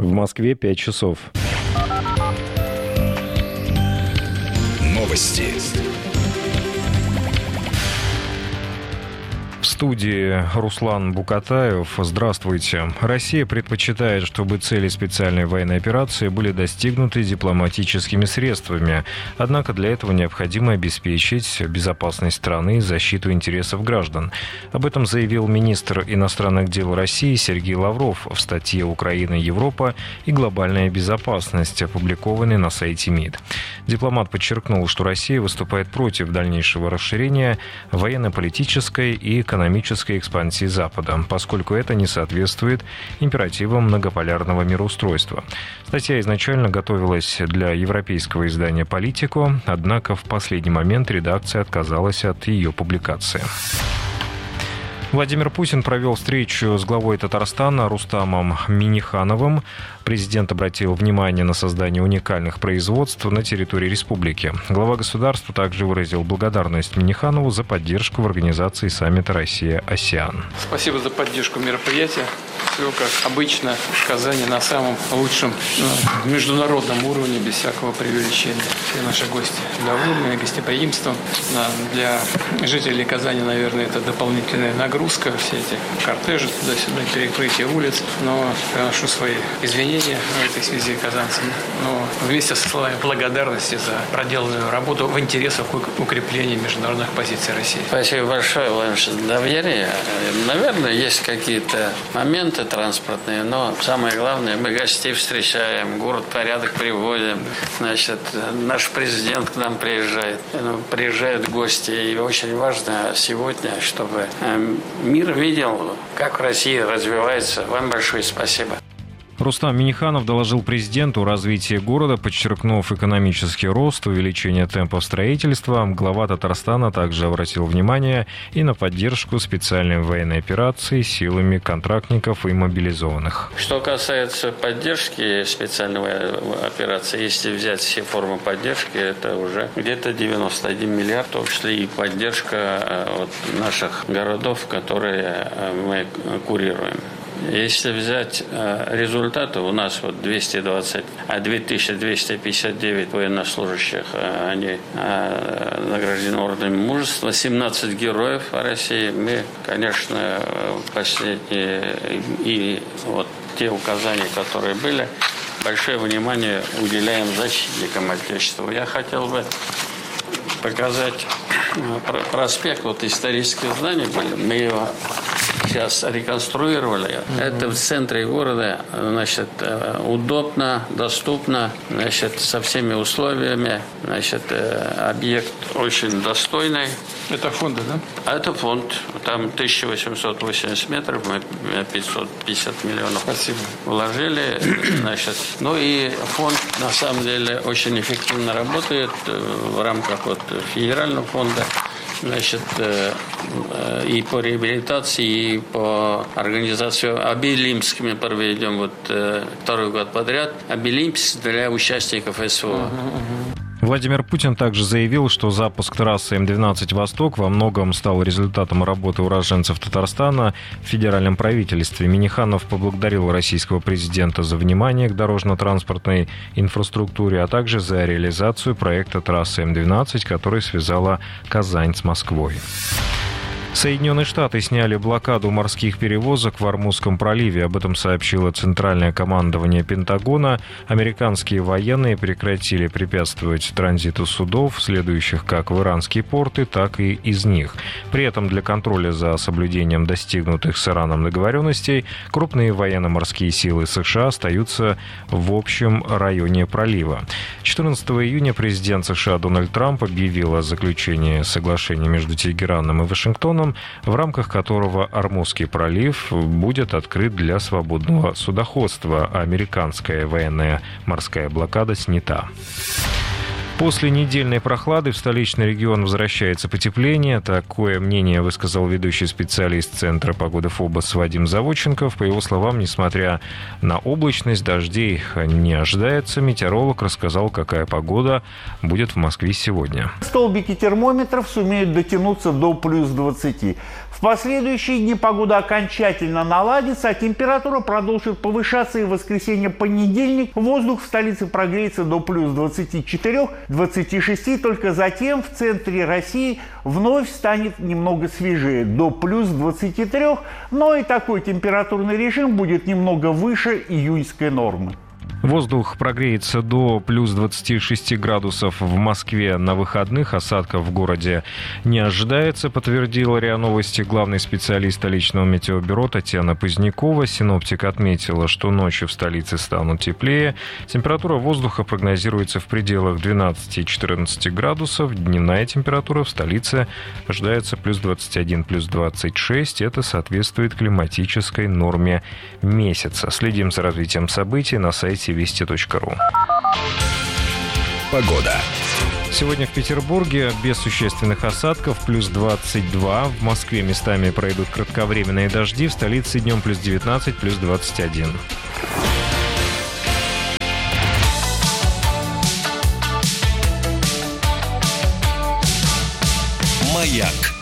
В Москве 5 часов. Новости. В студии Руслан Букатаев. Здравствуйте. Россия предпочитает, чтобы цели специальной военной операции были достигнуты дипломатическими средствами. Однако для этого необходимо обеспечить безопасность страны и защиту интересов граждан. Об этом заявил министр иностранных дел России Сергей Лавров в статье «Украина, Европа и глобальная безопасность», опубликованной на сайте МИД. Дипломат подчеркнул, что Россия выступает против дальнейшего расширения военно-политической и экономической экспансии Запада, поскольку это не соответствует императивам многополярного мироустройства. Статья изначально готовилась для европейского издания «Политико», однако в последний момент редакция отказалась от ее публикации. Владимир Путин провел встречу с главой Татарстана Рустамом Миннихановым. Президент обратил внимание на создание уникальных производств на территории республики. Глава государства также выразил благодарность Минниханову за поддержку в организации саммита Россия-АСЕАН. Спасибо за поддержку мероприятия. Все как обычно в Казани на самом лучшем международном уровне, без всякого преувеличения. Все наши гости довольны гостеприимством. Для жителей Казани, наверное, это дополнительная нагрузка. Все эти кортежи туда-сюда, перекрытие улиц. Но приношу свои извинения в этой связи казанцам. Но вместе со словами благодарности за проделанную работу в интересах укрепления международных позиций России. Спасибо большое, Владимир, за доверие. Наверное, есть какие-то моменты транспортные, но самое главное, мы гостей встречаем, город в порядок приводим. Значит, наш президент к нам приезжает, приезжают гости. И очень важно сегодня, чтобы мир видел, как Россия развивается. Вам большое спасибо. Рустам Минниханов доложил президенту развитие города, подчеркнув экономический рост, увеличение темпов строительства. Глава Татарстана также обратил внимание и на поддержку специальной военной операции силами контрактников и мобилизованных. Что касается поддержки специальной операции, если взять все формы поддержки, это уже где-то 91 миллиард, в том числе и поддержка наших городов, которые мы курируем. Если взять результаты, у нас 2259 военнослужащих, они награждены орденом мужества, 17 героев России. Мы, конечно, последние и те указания, которые были, большое внимание уделяем защитникам Отечества. Я хотел бы показать проспект, исторические здания были, мы его сейчас реконструировали. Это в центре города, удобно, доступно, со всеми условиями, объект очень достойный. Это фонд, да? Это фонд. Там 1880 метров, мы 550 миллионов вложили. И фонд, на самом деле, очень эффективно работает в рамках федерального фонда. И по реабилитации, и по организации Обилимск мы проведем второй год подряд. Обилимск для участников СВО. Владимир Путин также заявил, что запуск трассы М-12 «Восток» во многом стал результатом работы уроженцев Татарстана в федеральном правительстве. Минниханов поблагодарил российского президента за внимание к дорожно-транспортной инфраструктуре, а также за реализацию проекта трассы М-12, которая связала Казань с Москвой. Соединенные Штаты сняли блокаду морских перевозок в Ормузском проливе. Об этом сообщило Центральное командование Пентагона. Американские военные прекратили препятствовать транзиту судов, следующих как в иранские порты, так и из них. При этом для контроля за соблюдением достигнутых с Ираном договоренностей крупные военно-морские силы США остаются в общем районе пролива. 14 июня президент США Дональд Трамп объявил о заключении соглашения между Тегераном и Вашингтоном, в рамках которого Ормузский пролив будет открыт для свободного судоходства, а американская военная морская блокада снята. После недельной прохлады в столичный регион возвращается потепление. Такое мнение высказал ведущий специалист Центра погоды ФОБОС Вадим Заводченков. По его словам, несмотря на облачность, дождей не ожидается. Метеоролог рассказал, какая погода будет в Москве сегодня. Столбики термометров сумеют дотянуться до плюс 20. В последующие дни погода окончательно наладится, а температура продолжит повышаться, и в воскресенье-понедельник воздух в столице прогреется до плюс 24-26, только затем в центре России вновь станет немного свежее, до плюс 23, но и такой температурный режим будет немного выше июньской нормы. Воздух прогреется до плюс 26 градусов в Москве на выходных. Осадков в городе не ожидается, подтвердила РИА Новости главный специалист столичного метеобюро Татьяна Позднякова. Синоптик отметила, что ночью в столице станут теплее. Температура воздуха прогнозируется в пределах 12-14 градусов. Дневная температура в столице ожидается плюс 21, плюс 26. Это соответствует климатической норме месяца. Следим за развитием событий на сайте вести.ру. Погода. Сегодня в Петербурге без существенных осадков плюс 22. В Москве местами пройдут кратковременные дожди. В столице днем плюс 19, плюс 21. Маяк.